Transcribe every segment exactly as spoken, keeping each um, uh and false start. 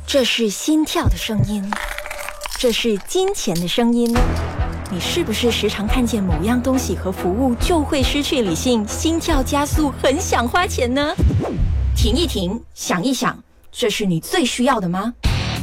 这是心跳的声音，这是金钱的声音。你是不是时常看见某样东西和服务就会失去理性，心跳加速，很想花钱呢？停一停，想一想，这是你最需要的吗？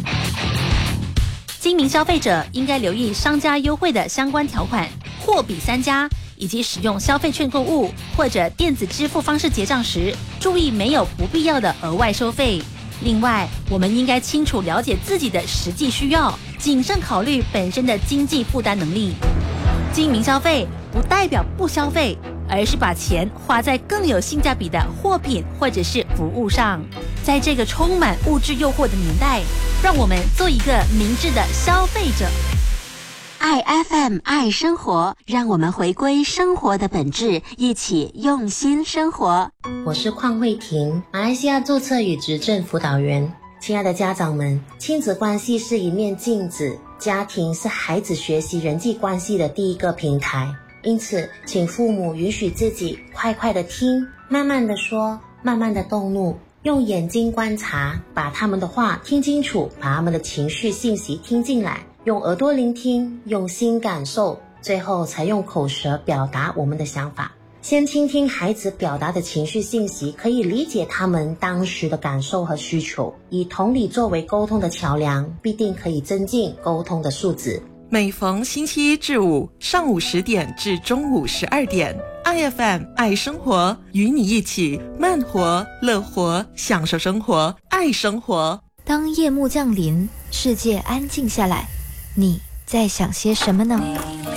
精明消费者应该留意商家优惠的相关条款，货比三家，以及使用消费券购物或者电子支付方式结账时，注意没有不必要的额外收费。另外，我们应该清楚了解自己的实际需要，谨慎考虑本身的经济负担能力。精明消费不代表不消费，而是把钱花在更有性价比的货品或者是服务上。在这个充满物质诱惑的年代，让我们做一个明智的消费者。 爱 F M 爱生活，让我们回归生活的本质，一起用心生活。 我是邝慧婷，马来西亚注册与执政辅导员。亲爱的家长们，亲子关系是一面镜子，家庭是孩子学习人际关系的第一个平台。因此，请父母允许自己快快的听，慢慢的说，慢慢的动怒，用眼睛观察，把他们的话听清楚，把他们的情绪信息听进来，用耳朵聆听，用心感受，最后才用口舌表达我们的想法。先倾听孩子表达的情绪信息，可以理解他们当时的感受和需求，以同理作为沟通的桥梁，必定可以增进沟通的素质。 每逢星期一至五上午十点至中午十二点， I F M 爱生活，与你一起慢活乐活，享受生活，爱生活。 当夜幕降临，世界安静下来，你在想些什么呢？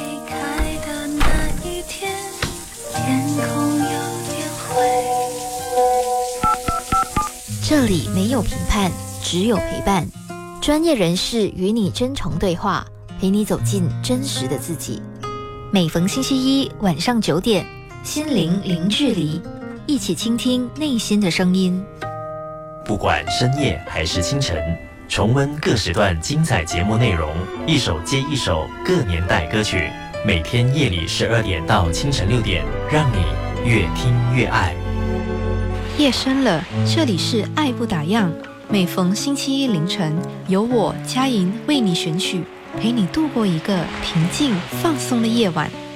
这里没有评判，只有陪伴。专业人士与你真诚对话，陪你走进真实的自己。每逢星期一晚上九点，心灵零距离，一起倾听内心的声音。 不管深夜还是清晨，重温各时段精彩节目内容，一首接一首各年代歌曲。每天夜里十二点到清晨六点，让你越听越爱。 夜深了，这里是爱不打烊。每逢星期一凌晨，由我佳莹为你选曲，陪你度过一个平静放松的夜晚。